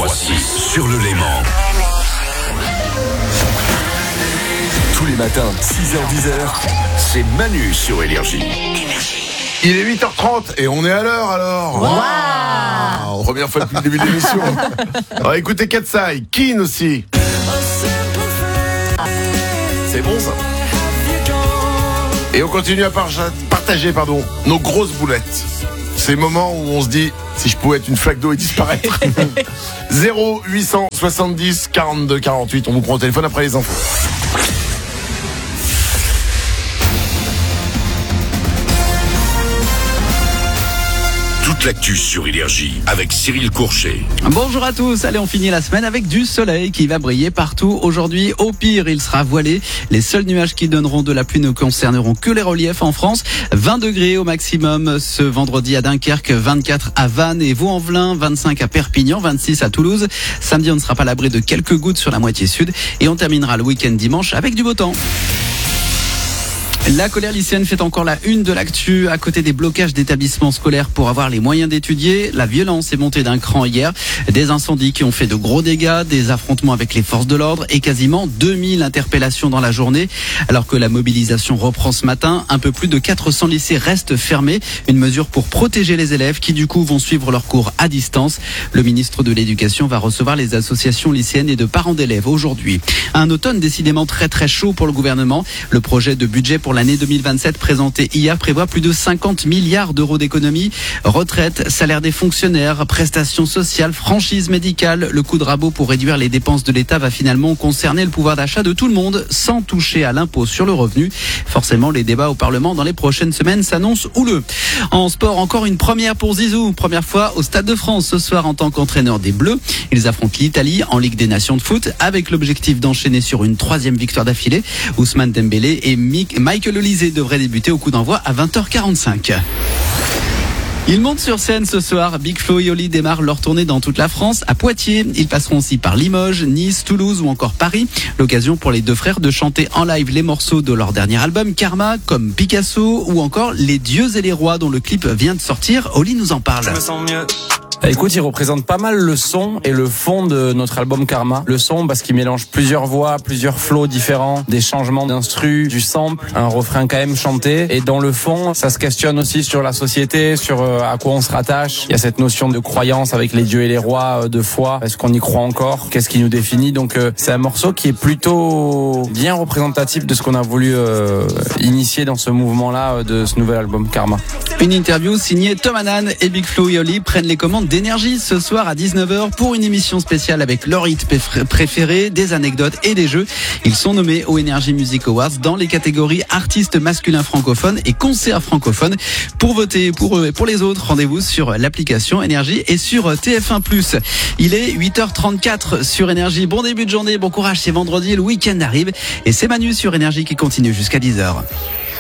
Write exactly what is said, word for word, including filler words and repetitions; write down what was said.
Roissy, sur le Léman. Tous les matins, six heures dix, c'est Manu sur Énergie. Il est huit heures trente et on est à l'heure alors. Wow. Wow. Première fois depuis le début de l'émission. On va écouter Katsai, Keen aussi. C'est bon ça. Et on continue à partager pardon, nos grosses boulettes. Ces moments où on se dit, si je pouvais être une flaque d'eau et disparaître. zéro huit cent soixante-dix quarante-deux quarante-huit, on vous prend au téléphone après les infos. Toute l'actu sur Énergie avec Cyril Courchet. Bonjour à tous, allez on finit la semaine avec du soleil qui va briller partout aujourd'hui. Au pire il sera voilé, les seuls nuages qui donneront de la pluie ne concerneront que les reliefs en France. vingt degrés au maximum ce vendredi à Dunkerque, vingt-quatre à Vannes et Vaux-en-Velin, vingt-cinq à Perpignan, vingt-six à Toulouse. Samedi on ne sera pas à l'abri de quelques gouttes sur la moitié sud et on terminera le week-end dimanche avec du beau temps. La colère lycéenne fait encore la une de l'actu. À côté des blocages d'établissements scolaires pour avoir les moyens d'étudier, la violence est montée d'un cran hier. Des incendies qui ont fait de gros dégâts, des affrontements avec les forces de l'ordre et quasiment deux mille interpellations dans la journée. Alors que la mobilisation reprend ce matin, un peu plus de quatre cents lycées restent fermés. Une mesure pour protéger les élèves qui du coup vont suivre leurs cours à distance. Le ministre de l'Éducation va recevoir les associations lycéennes et de parents d'élèves aujourd'hui. Un automne décidément très très chaud pour le gouvernement. Le projet de budget pour l'année deux mille vingt-sept présenté hier prévoit plus de cinquante milliards d'euros d'économies. Retraite, salaire des fonctionnaires, prestations sociales, franchise médicale. Le coup de rabot pour réduire les dépenses de l'État va finalement concerner le pouvoir d'achat de tout le monde sans toucher à l'impôt sur le revenu. Forcément, les débats au Parlement dans les prochaines semaines s'annoncent houleux. En sport, encore une première pour Zizou. Première fois au Stade de France ce soir en tant qu'entraîneur des Bleus. Ils affrontent l'Italie en Ligue des Nations de foot avec l'objectif d'enchaîner sur une troisième victoire d'affilée. Ousmane Dembélé et Michael Olise devrait débuter au coup d'envoi à vingt heures quarante-cinq. Ils montent sur scène ce soir. Big Flo et Oli démarrent leur tournée dans toute la France. À Poitiers, ils passeront aussi par Limoges, Nice, Toulouse ou encore Paris. L'occasion pour les deux frères de chanter en live les morceaux de leur dernier album Karma, comme Picasso ou encore Les Dieux et les Rois dont le clip vient de sortir. Oli nous en parle. Je me sens mieux. Écoute, il représente pas mal le son et le fond de notre album Karma. Le son parce qu'il mélange plusieurs voix, plusieurs flows différents, des changements d'instru, du sample, un refrain quand même chanté. Et dans le fond, ça se questionne aussi sur la société, sur à quoi on se rattache. Il y a cette notion de croyance avec les dieux et les rois, de foi. Est-ce qu'on y croit encore? Qu'est-ce qui nous définit? Donc euh, c'est un morceau qui est plutôt bien représentatif de ce qu'on a voulu euh, initier dans ce mouvement-là euh, de ce nouvel album Karma. Une interview signée Tom Hanan et Big Flo et Oli prennent les commandes d'Énergie ce soir à dix-neuf heures pour une émission spéciale avec leurs hits préférés, des anecdotes et des jeux. Ils sont nommés aux Energy Music Awards dans les catégories artistes masculins francophones et concerts francophones. Pour voter pour eux et pour les autres, rendez-vous sur l'application Énergie et sur T F un plus. Il est huit heures trente-quatre sur Énergie. Bon début de journée, bon courage, c'est vendredi, le week-end arrive et c'est Manu sur Énergie qui continue jusqu'à dix heures.